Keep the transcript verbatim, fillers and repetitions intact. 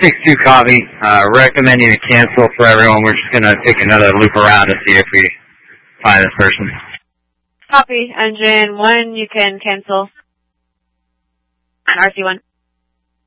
six two copy. Uh, recommending a cancel for everyone. We're just going to take another loop around to see if we find this person. Copy. Engine one, you can cancel. And R C one.